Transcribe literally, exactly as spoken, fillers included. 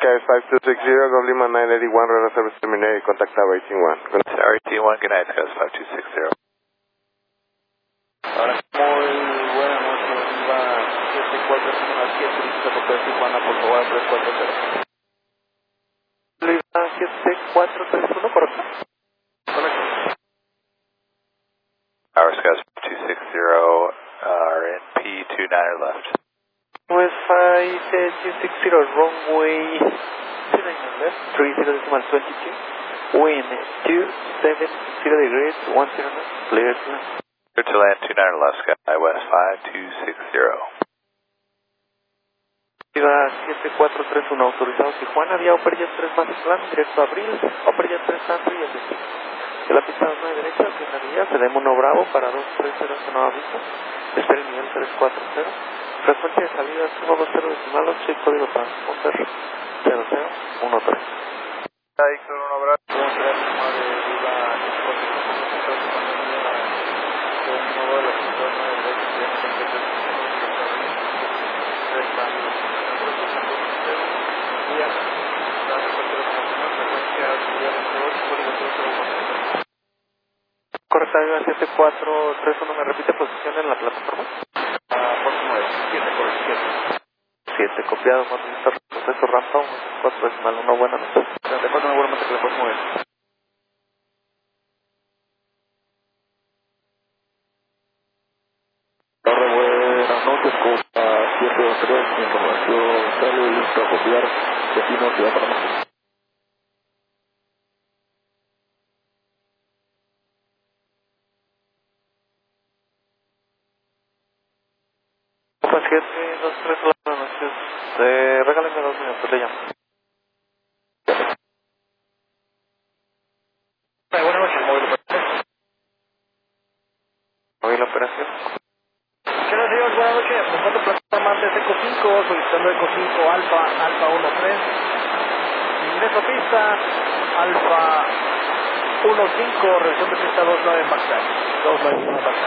Sky five two six zero, Go Lima nine eighty-one, radar service terminated, contact Tower eighteen one. Tower eighteen one, good night, Sky five two six zero. Ahora, muy buena noche, Viva siete cuatro uno siete, listo, Hotel Tijuana, por favor, tres cuatro cero. Viva siete cuatro tres uno, correcto. Correcto. Tower Sky five two six zero, R N P two nine left. West five two six zero, runway zero left, three zero decimal twenty-two, wind two seven zero degrees, one zero left, clear to land. Clear to land two nine left, Sky West five two six zero. Viva siete cuatro tres uno, autorizado Tijuana, vía Operator tres más plan, directo a Abril, Operator tres Andrew y el destino. De la pista dos nueve derecha, finalidad, tenemos uno Bravo para dos tres cero, no aviso, espera el nivel tres cuatro cero, frecuencia de salida uno dos cero decimal ocho y código transponder cero cero uno tres. Héctor, un abrazo. Vamos a ver el tema de Viva siete cuatro tres uno, de nuevo de la pista dos nueve derecha, correcta, Viva siete cuatro tres uno, ¿me repite posición en la plataforma? Ah, por nueve, siete, correcto, siete. siete, copiado, monitor, proceso rampa, uno cuatro decimal uno, buenas noches. treinta y cuatro, nuevamente que le puedo mover. Hola, buenas noches, Copa siete dos tres, información sale listo a copiar, destino Ciudad Panamá. Copa siete dos tres, buenas noches, eh, regáleme dos minutos, le llamo. Buenas noches, móvil operación. Móvil operación. ¿Qué tal, señor? Buenas noches. Reporto plataforma antes Eco cinco, solicitando Eco cinco Alfa, Alfa uno tres. Ingreso a pista, Alfa uno cinco, revisión de pista dos nueve backside. dos nueve backside.